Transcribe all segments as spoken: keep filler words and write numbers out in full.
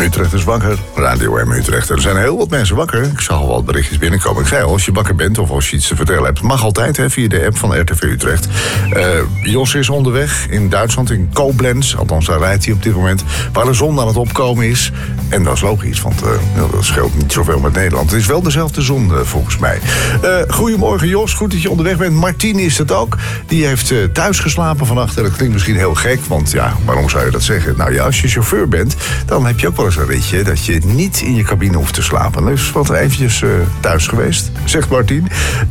Utrecht is wakker, Radio M Utrecht. Er zijn heel wat mensen wakker. Ik zag al wat berichtjes binnenkomen. Ik zei al, als je wakker bent of als je iets te vertellen hebt... mag altijd hè, via de app van R T V Utrecht. Uh, Jos is onderweg in Duitsland, in Koblenz. Althans, daar rijdt hij op dit moment. Waar de zon aan het opkomen is. En dat is logisch, want uh, dat scheelt niet zoveel met Nederland. Het is wel dezelfde zon, uh, volgens mij. Uh, goedemorgen Jos, goed dat je onderweg bent. Martien is het ook. Die heeft uh, thuis geslapen vannacht. Dat klinkt misschien heel gek, want ja, waarom zou je dat zeggen? Nou ja, als je chauffeur bent, dan heb je ook wel eens een ritje... dat je niet in je cabine hoeft te slapen. Dus wat eventjes uh, thuis geweest, zegt Martien.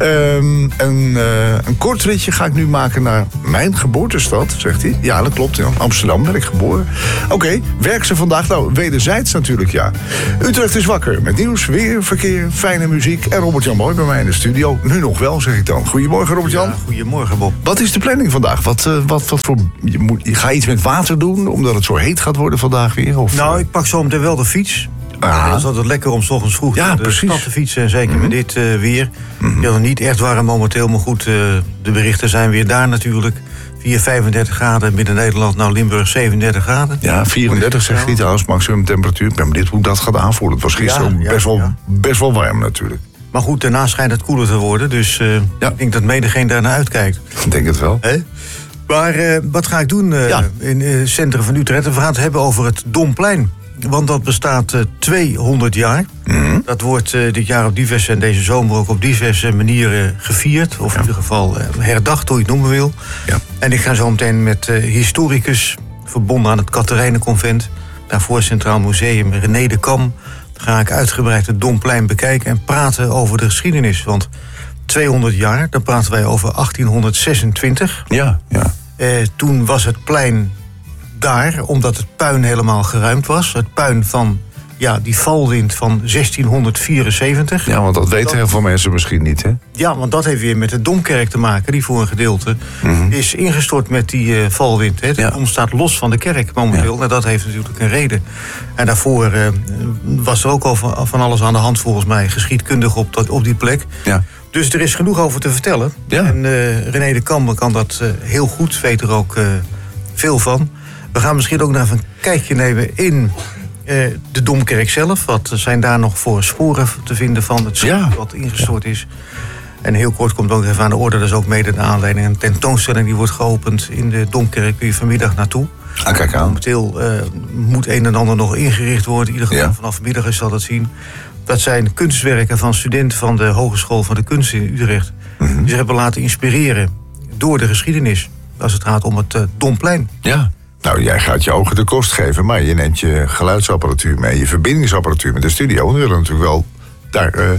Um, een, uh, een kort ritje ga ik nu maken naar mijn geboortestad, zegt hij. Ja, dat klopt. In Amsterdam ben ik geboren. Oké, okay, werk ze vandaag? Nou, wederzijds natuurlijk, ja. Utrecht is wakker met nieuws, weer, verkeer, fijne muziek... en Robert-Jan Mooi bij mij in de studio. Nu nog wel, zeg ik dan. Goedemorgen, Robert-Jan. Ja, goedemorgen, Bob. Wat is de planning vandaag? Wat, uh, wat, wat voor... Je, moet, je gaat iets met water doen, omdat het zo heet gaat worden vandaag weer? Of, nou, ik pak zo meteen wel de fiets. Ah. Dat is altijd lekker om 's ochtends vroeg ja, de precies. stad te fietsen. Zeker mm-hmm. met dit uh, weer. Mm-hmm. Ja, nog niet echt warm momenteel, maar goed, uh, de berichten zijn weer daar natuurlijk. vier, vijfendertig graden, Midden-Nederland, nou Limburg zevenendertig graden. Ja, vierendertig zegt hij trouwens, maximum temperatuur. Ik ben benieuwd hoe dat gaat aanvoelen. Het was gisteren ja, ja, best, wel, ja. best wel warm natuurlijk. Maar goed, daarna schijnt het koeler te worden. Dus uh, ja. ik denk dat menigeen daarnaar uitkijkt. Ik denk het wel. He? Maar uh, wat ga ik doen uh, ja. in het uh, centrum van Utrecht? We gaan het hebben over het Domplein. Want dat bestaat uh, tweehonderd jaar. Mm-hmm. Dat wordt uh, dit jaar op diverse en deze zomer ook op diverse manieren gevierd. Of ja. in ieder geval uh, herdacht, hoe je het noemen wil. Ja. En ik ga zo meteen met uh, historicus, verbonden aan het Catharijnenconvent... daarvoor Centraal Museum, René de Kam... dan ga ik uitgebreid het Domplein bekijken en praten over de geschiedenis. Want tweehonderd jaar, dan praten wij over achttienhonderdzesentwintig. Ja, ja. Uh, toen was het plein daar, omdat het puin helemaal geruimd was. Het puin van ja, die valwind van zestienhonderdvierenzeventig. Ja, want dat weten dat, heel veel mensen misschien niet, hè? Ja, want dat heeft weer met de Domkerk te maken... die voor een gedeelte mm-hmm. is ingestort met die uh, valwind. Hè. De ja. Dom staat los van de kerk momenteel. Ja. Nou, dat heeft natuurlijk een reden. En daarvoor uh, was er ook al van, van alles aan de hand, volgens mij... geschiedkundig op, dat, op die plek. Ja. Dus er is genoeg over te vertellen. Ja. En uh, René de Kammer kan dat uh, heel goed, weet er ook uh, veel van. We gaan misschien ook nog even een kijkje nemen in uh, de Domkerk zelf. Wat zijn daar nog voor sporen te vinden van het schip ja. wat ingestort is. En heel kort komt ook even aan de orde, dat is ook mede de aanleiding. Een tentoonstelling die wordt geopend in de Domkerk, kun je vanmiddag naartoe. Ah, kijk aan. Momenteel uh, moet een en ander nog ingericht worden. In ieder geval ja. vanaf middag is zal dat zien. Dat zijn kunstwerken van studenten van de Hogeschool van de Kunsten in Utrecht. Mm-hmm. Die zich hebben laten inspireren door de geschiedenis. Als het gaat om het uh, Domplein. Ja. Nou, jij gaat je ogen de kost geven, maar je neemt je geluidsapparatuur mee, je verbindingsapparatuur met de studio. We willen natuurlijk wel daar uh,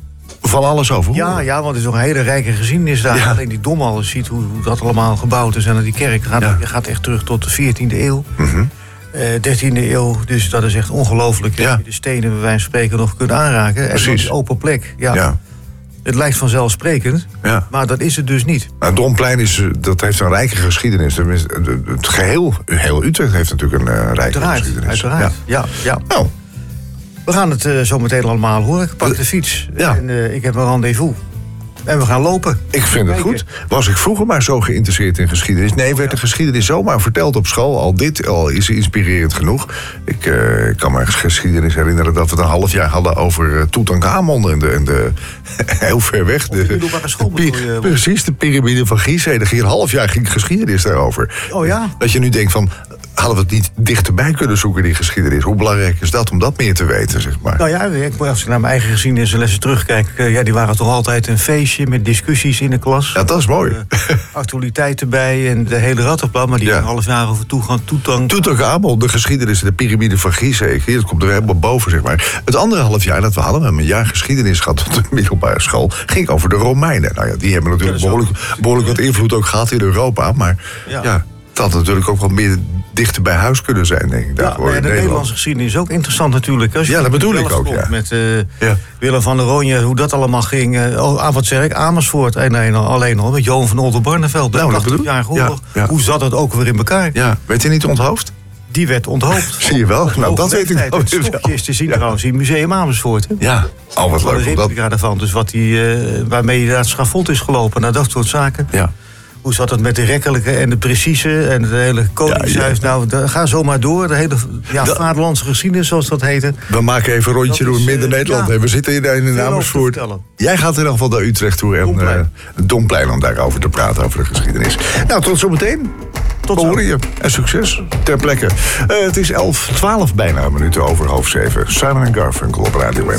van alles over horen. Ja, ja, want het is nog een hele rijke geschiedenis daar. Ja. Alleen die Dom al ziet hoe, hoe dat allemaal gebouwd is. En die kerk gaat, ja. gaat echt terug tot de veertiende eeuw. Mm-hmm. Uh, dertiende eeuw, dus dat is echt ongelooflijk. Ja. Je de stenen bij wijze van spreken nog kunt aanraken. Precies. En die open plek. Ja. ja. Het lijkt vanzelfsprekend, ja. maar dat is het dus niet. Nou, het Domplein is, dat heeft een rijke geschiedenis. Het geheel, heel Utrecht heeft natuurlijk een uh, rijke uiteraard, geschiedenis. Uiteraard, ja. ja, ja. Nou. We gaan het uh, zo meteen allemaal horen. Ik pak de fiets ja. en uh, ik heb een rendezvous. En we gaan lopen. Ik vind het goed. Was ik vroeger maar zo geïnteresseerd in geschiedenis? Nee, werd de geschiedenis zomaar verteld op school. Al dit al is inspirerend genoeg. Ik uh, kan me geschiedenis herinneren dat we het een half jaar hadden over uh, Tutankhamon en de, en de heel ver weg. De, de, school, de, je, precies, de piramide van Gizeh. Er ging een half jaar ging geschiedenis daarover. Oh ja? Dat je nu denkt van, hadden we het niet dichterbij kunnen zoeken, die geschiedenis? Hoe belangrijk is dat om dat meer te weten, zeg maar? Nou ja, ik, als ik naar mijn eigen geschiedenislessen terugkijk, uh, ja, die waren toch altijd een feestje met discussies in de klas. Ja, dat is mooi. Uh, actualiteit erbij en de hele rattenplan, maar die ja. een half jaar over toegang, toegang. Tutankhamon, de geschiedenis, de piramide van Gizeh. Dat komt er helemaal boven, zeg maar. Het andere half jaar dat we hadden, we hebben een jaar geschiedenis gehad op de middelbare school, ging over de Romeinen. Nou ja, die hebben natuurlijk ja, behoorlijk, behoorlijk wat invloed ook gehad in Europa, maar ja, ja het had natuurlijk ook wat meer dichter bij huis kunnen zijn, denk ik. Ja, maar ja, de Nederlandse geschiedenis is ook interessant natuurlijk. Als je ja, dat bedoel ik ook, ja. Met uh, ja. Willem van der Roonje, hoe dat allemaal ging. Uh, oh, wat zeg ik, Amersfoort alleen al, alleen al met Johan van Oldenbarneveld. Nou, dat bedoel ik. Ja, ja, ja. Hoe zat het ook weer in elkaar? Ja, werd hij niet onthoofd? Die werd onthoofd. Zie je wel? Nou, dat weet ik wel. Het stokje is te zien ja. trouwens in Museum Amersfoort. Hè? Ja, al wat leuk. De replica daarvan, dus wat die, uh, waarmee hij naar het schafot is gelopen, naar dat soort zaken. Ja. Hoe zat het met de rekkelijke en de precieze en het hele koningshuis? Ja, ja. Nou, de, ga zo maar door. De hele ja, da- vaderlandse geschiedenis, zoals dat heette. We maken even een rondje door Midden-Nederland. Ja, we zitten hier in, in Amersfoort. Jij gaat in ieder geval naar Utrecht toe en Domplein. Uh, Domplein om daarover te praten, over de geschiedenis. Nou, tot zometeen. Tot horen je. En succes ter plekke. Uh, het is elf, twaalf bijna minuten over half zeven. Simon en Garfunkel op Radio M.